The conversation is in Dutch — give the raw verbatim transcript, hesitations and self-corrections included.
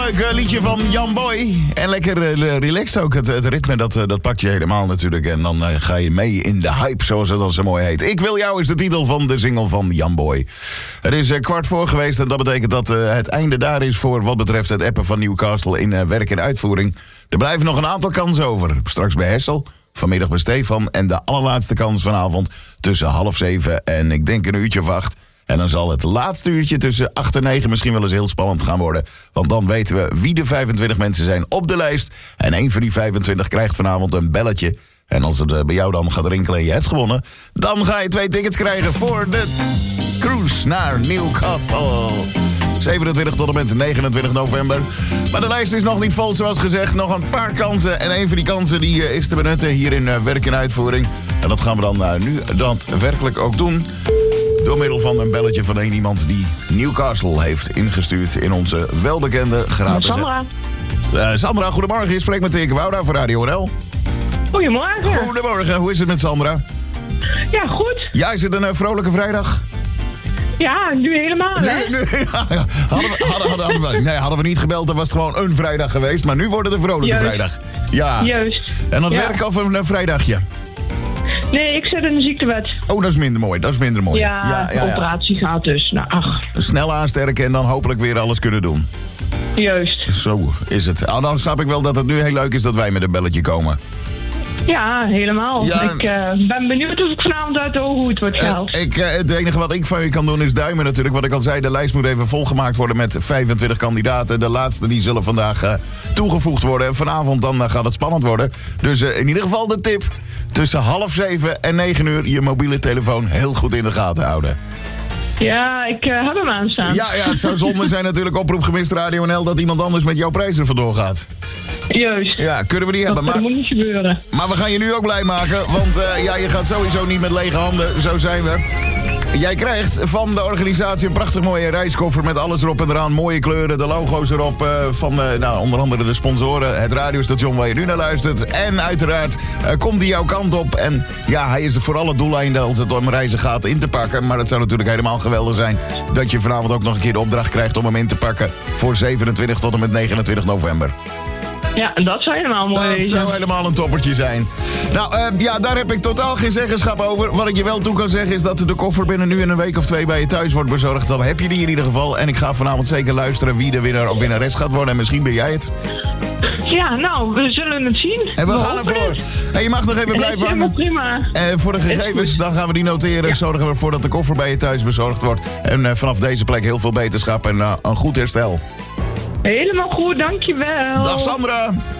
leuk uh, liedje van Jan Boy. En lekker uh, relaxed ook. Het, het ritme, dat, uh, dat pakt je helemaal natuurlijk. En dan uh, ga je mee in de hype, zoals het dan zo mooi heet. Ik wil jou is de titel van de single van Jan Boy. Het is uh, kwart voor geweest en dat betekent dat uh, het einde daar is voor wat betreft het appen van Newcastle in uh, werk en uitvoering. Er blijven nog een aantal kansen over. Straks bij Hessel, vanmiddag bij Stefan en de allerlaatste kans vanavond tussen half zeven en ik denk een uurtje of acht. En dan zal het laatste uurtje tussen acht en negen misschien wel eens heel spannend gaan worden. Want dan weten we wie de vijfentwintig mensen zijn op de lijst. En één van die vijfentwintig krijgt vanavond een belletje. En als het bij jou dan gaat rinkelen en je hebt gewonnen, dan ga je twee tickets krijgen voor de cruise naar Newcastle. zevenentwintig tot en met negenentwintig november. Maar de lijst is nog niet vol, zoals gezegd. Nog een paar kansen. En een van die kansen die uh, is te benutten hier in uh, werk en uitvoering. En dat gaan we dan uh, nu daadwerkelijk ook doen. Door middel van een belletje van een iemand die Newcastle heeft ingestuurd in onze welbekende gratis... Sandra. Uh, Sandra, goedemorgen. Je spreekt met Teke Wouda voor Radio N L. Goedemorgen. Goedemorgen. Hoe is het met Sandra? Ja, goed. Ja, is het een uh, vrolijke vrijdag? Ja, nu helemaal, hè? Nee, nu, ja, ja. Hadden, we, hadden, hadden, hadden, we, nee, hadden we niet gebeld, dan was het gewoon een vrijdag geweest. Maar nu wordt het een vrolijke Juist. vrijdag. Ja. Juist. En dat ja. werk of een, een vrijdagje? Nee, ik zit in de ziektewet. Oh, dat is minder mooi. Dat is minder mooi. Ja, ja, ja, de ja. operatie gaat dus. Nou, ach. Snel aansterken en dan hopelijk weer alles kunnen doen. Juist. Zo is het. Nou, dan snap ik wel dat het nu heel leuk is dat wij met een belletje komen. Ja, helemaal. Ja. Ik uh, ben benieuwd of ik vanavond uit de ogen goed wordt gehaald. Uh, ik, uh, het enige wat ik van je kan doen is duimen natuurlijk. Wat ik al zei, de lijst moet even volgemaakt worden met vijfentwintig kandidaten. De laatste die zullen vandaag uh, toegevoegd worden. En vanavond dan uh, gaat het spannend worden. Dus uh, in ieder geval de tip. Tussen half zeven en negen uur je mobiele telefoon heel goed in de gaten houden. Ja, ik uh, heb hem aanstaan. Ja, ja, het zou zonde zijn natuurlijk, oproep gemist Radio N L, dat iemand anders met jouw prijs er vandoor gaat. Juist. Ja, kunnen we niet Dat, hebben. dat Maar, moet niet gebeuren. maar we gaan je nu ook blij maken, want uh, ja, je gaat sowieso niet met lege handen. Zo zijn we. Jij krijgt van de organisatie een prachtig mooie reiskoffer met alles erop en eraan. Mooie kleuren, de logo's erop uh, van uh, nou, onder andere de sponsoren. Het radiostation waar je nu naar luistert. En uiteraard uh, komt hij jouw kant op. En ja, hij is er voor alle doeleinden als het om reizen gaat in te pakken. Maar het zou natuurlijk helemaal geweldig zijn dat je vanavond ook nog een keer de opdracht krijgt om hem in te pakken. Voor zevenentwintig tot en met negenentwintig november. Ja, dat zou helemaal mooi Dat wezen. zou helemaal een toppertje zijn. Nou, uh, ja, daar heb ik totaal geen zeggenschap over. Wat ik je wel toe kan zeggen is dat de koffer binnen nu en een week of twee bij je thuis wordt bezorgd. Dan heb je die in ieder geval. En ik ga vanavond zeker luisteren wie de winnaar of winnares gaat worden. En misschien ben jij het. Ja, nou, we zullen het zien. En we, we gaan ervoor. En je mag nog even blijven hangen. Prima. En voor de gegevens, dan gaan we die noteren. Ja. Zorgen we ervoor dat de koffer bij je thuis bezorgd wordt. En uh, vanaf deze plek heel veel beterschap en uh, een goed herstel. Helemaal goed, dankjewel. Dag Sandra.